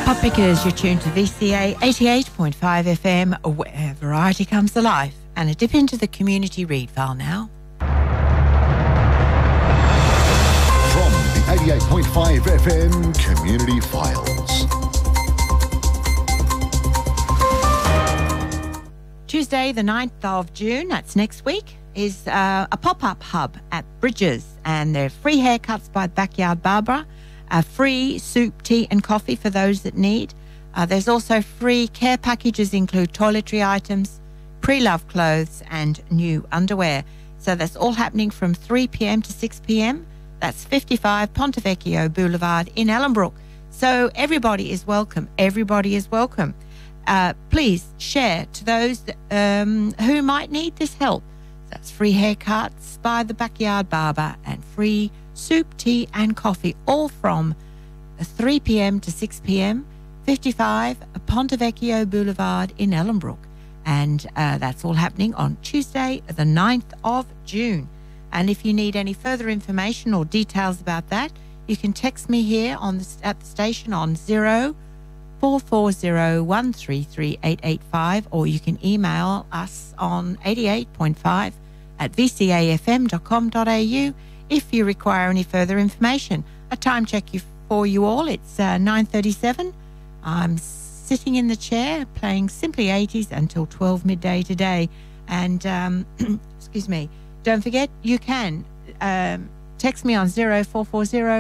Because you're tuned to VCA 88.5 FM, where variety comes to life. And a dip into the community read file now. From the 88.5 FM Community Files. Tuesday, the 9th of June, that's next week, is a pop-up hub at Bridges. And they're free haircuts by Backyard Barber. Free soup, tea and coffee for those that need. There's also free care packages include toiletry items, pre-loved clothes and new underwear. So that's all happening from 3 p.m. to 6 p.m. That's 55 Ponte Vecchio Boulevard in Ellenbrook. So everybody is welcome. Everybody is welcome. Please share to those who might need this help. That's free haircuts by the Backyard Barber and free soup, tea and coffee, all from 3 p.m. to 6 p.m., 55 Ponte Vecchio Boulevard in Ellenbrook. And that's all happening on Tuesday, the 9th of June. And if you need any further information or details about that, you can text me here at the station on 0440133885, or you can email us on 88.5 at vcafm.com.au if you require any further information. A time check for you all. It's 9:37. I'm sitting in the chair playing Simply 80s until 12 midday today. And, excuse me, don't forget, you can text me on 0440